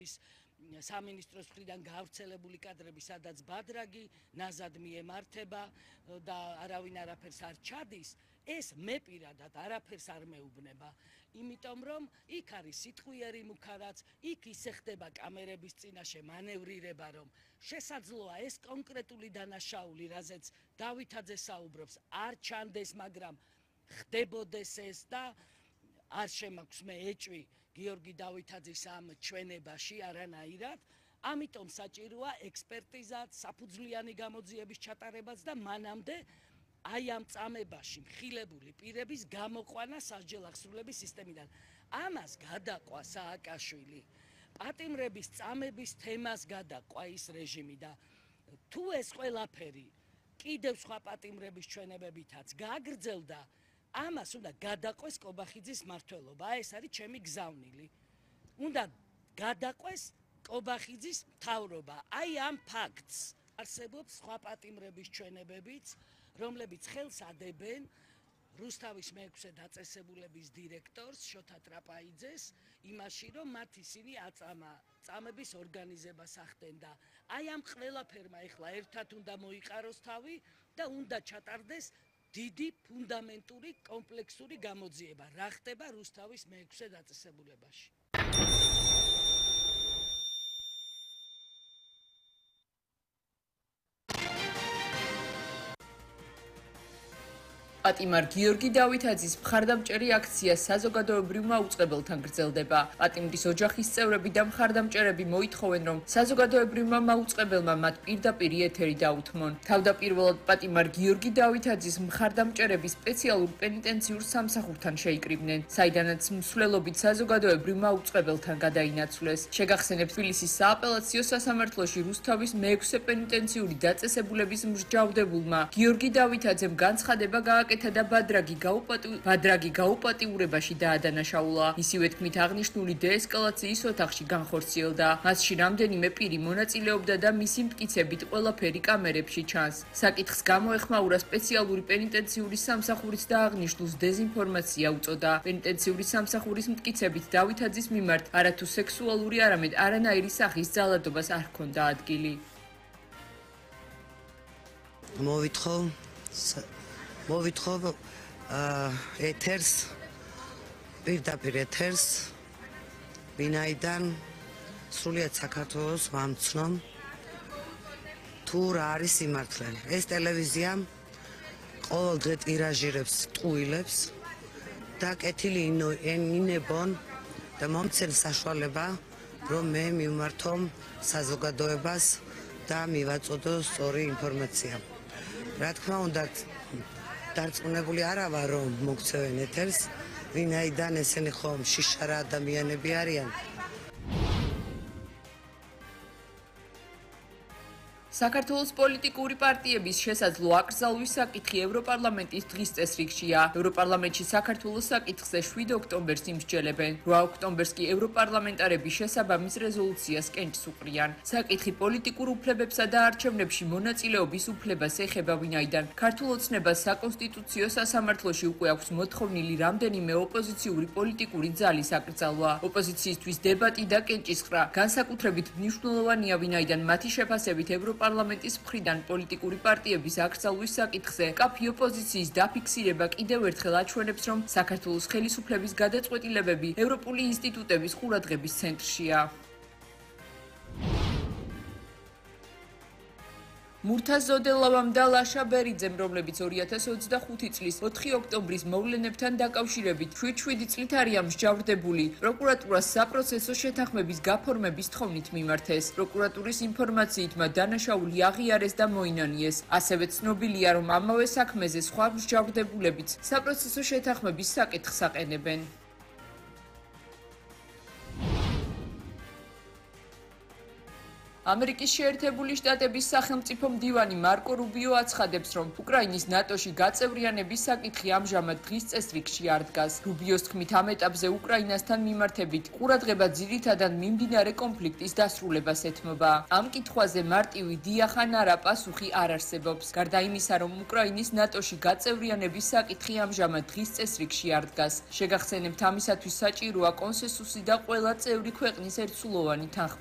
სამინისტროს მხრიდან გავრცელებული კადრები, სადაც ბადრაგი ნაზად მიემართება და არავინ არაფერს არ ჩადის, ეს მე პირადად არაფერს არ მეუბნება. იმიტომ რომ იქ არის სიტყვიერი მუქარაც, იქ ისე ხდება კამერების წინაშე მანევრირება, რომ შესაძლოა ეს კონკრეტული დანაშაული, რაზეც დავითაძე საუბრობს, არ ჩანდეს, მაგრამ ხდებოდეს ეს და არ შემაქვს მე ეჭვი გიორგი დავითაძის ამ ჩვენებაში არანაირად, ამიტომ საჭიროა ექსპერტიზაც, საფუძვლიანი გამოძიების ჩატარებაც და მანამდე აი ამ წამებაში მხილებული პირების გამოყვანა სასჯელ აღსრულების სისტემიდან. ამას გადაყვა სააკაშვილი. პატიმრების წამების თემას გადაყვა ის რეჟიმი და თუ ეს ყველაფერი კიდევ სხვა პატიმრების ჩვენებებითაც გაგრძელდა, ამას უნდა გადაყვეს კობახიძის მმართველობა. ეს არის ჩემი გზავნილი. უნდა გადაყვეს კობახიძის მთავრობა. აი ამ ფაქტს არსებობს სხვა პატიმრების ჩვენებებიც, რომლებიც ხელს ადებენ რუსთავის მეექვსე დაწესებულების დირექტორს შოთა ტრაპაიძეს იმაში, რომ მათ ისინი აწამა წამების ორგანიზებას ახდენ და აი ამ ყველაფერმა ეხლა ერთად უნდა მოიყაროს თავი და უნდა ჩატარდეს დიდი ფუნდამენტური კომპლექსური გამოძიება, რა ხდება რუსთავის მეექვსე დაწესებულებაში. პატიმარ გიორგი დავითაძის მხარდამჭერი აქცია საზოგადოებრივმა უწყებელთან გრძელდება. პატიმრის ოჯახის წევრები და მხარდამჭერები მოითხოვენ, რომ საზოგადოებრივმა მაუწყებელმა მათ პირდაპირ ეთერი დაუთმონ. თავდაპირველად პატიმარ გიორგი დავითაძის მხარდამჭერები სპეციალურ პენიტენციურ სამსახურთან შეიკრიბნენ, საიდანაც მსვლელობით საზოგადოებრივ მაუწყებელთან გადაინაცვლეს. შეგახსენებთ, თბილისის სააპელაციო სასამართლოში რუსთავის მეექვსე პენიტენციური დაწესებულების მსჯავრდებულმა გიორგი დავითაძემ განცხადება გააკეთა და ბადრაგი გაუპატიურებაში დაადანაშაულა. მისივე თქმით, აღნიშნული დეესკალაციის ოთახში განხორციელდა. მასში რამდენიმე პირი მონაწილეობდა და მისი მტკიცებით ყველაფერი კამერებში ჩანს. საკითხს გამოეხმაურა სპეციალური პენიტენციური სამსახურიც და აღნიშნულს დეზინფორმაცია უწოდა. პენიტენციური სამსახურის მტკიცებით დავითაძის მიმართ არათუ სექსუალური, არამედ არანაირი სახის ძალადობას არ ჰქონდა ადგილი. მოვითხოვ ეთერს, პირდაპირ ეთერს, ვინაიდან სრულიად საქართველოს ვამცნობ თუ რა არის სიმართლე. ეს ტელევიზია ყოველ დღე ტირაჟირებს ტყუილებს და კეთილი ინებონ და მომცემ საშუალება, რომ მე მივმართო საზოგადოებას და მივაწოდო სწორი ინფორმაცია. რა თქმა უნდა, დარწმუნებული არა ვარ, რომ მოგცევენ ეთერს, ვინაიდან ესენი ხომ შიშარა ადამიანები არიან. საქართველოს პოლიტიკური პარტიების შესაძლო აკრძალვის საკითხი ევროპარლამენტის დღის წესრიგშია. ევროპარლამენტში საქართველოს საკითხზე 7 ოქტომბერს იმსჯელებენ. 8 ოქტომბერს კი ევროპარლამენტარები შესაბამის რეზოლუციას კენჭს უყრიან. საკითხი პოლიტიკურ უფლებებსა და არჩევნებში მონაწილეობის უფლებას ეხება, ვინაიდან ქართულ ოცნებას საკონსტიტუციო სასამართლოში უკვე აქვს მოთხოვნილი რამდენიმე ოპოზიციური პოლიტიკური ძალის აკრძალვა. ოპოზიციისთვის დებატი და კენჭისყრა განსაკუთრებით მნიშვნელოვანია, ვინაიდან მათი შეფასებით ევროპარლამენტის მხრიდან პოლიტიკური პარტიების აკრძალვის საკითხზე კაფი ოპოზიციის დაფიქსირება კიდევ ერთხელ აჩვენებს, რომ საქართველოს ხელისუფლების გადაწყვეტილებები ევროპული ინსტიტუტების ყურადღების ცენტრშია. მურთაზოდელავამ და ლაშა ბერიძემ, რომლებიც 2025 წლის 4 ოქტომბრის მოვლენებთან დაკავშირებით 7 წლით არიან მსჯავრდებული, პროკურატურას საპროცესო შეთანხმების გაფორმების თხოვნით მიმართეს. პროკურატურის ინფორმაციით მათ დანაშაული აღიარეს და მოინანიეს. ასევე ცნობილია, რომ ამავე საქმეზე სხვა მსჯავრდებულებიც საპროცესო შეთანხმების საკითხს აყენებენ. ამერიკის შეერთებული შტატების სახელმწიფო მდივანი მარკო რუბიო აცხადებს, რომ უკრაინის ნატოში გაწევრიანების საკითხი ამჟამად დღის წესრიგში არ დგას. რუბიოს თქმით, ამ ეტაპზე უკრაინასთან მიმართებით ყურადღება ძირითადად მიმდინარე კონფლიქტის დასრულებას ეთმობა. ამ კითხვაზე მარტივი დიახ ან არა პასუხი არ არსებობს. გარდა იმისა, რომ უკრაინის ნატოში გაწევრიანების საკითხი ამჟამად დღის წესრიგში არ დგას. შეგახსენებთ, ამისათვის საჭიროა კონსენსუსი და ყველა წევრი ქვეყნის ერთსულოვანი თანხმობა.